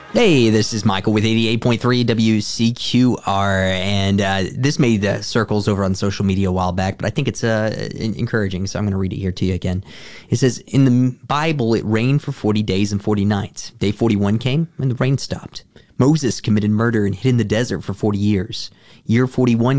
Hey, this is Michael with 88.3 WCQR, and this made the circles over on social media a while back, but I think it's encouraging, so I'm going to read it here to you again. It says, in the Bible, it rained for 40 days and 40 nights. Day 41 came, and the rain stopped. Moses committed murder and hid in the desert for 40 years. Year 41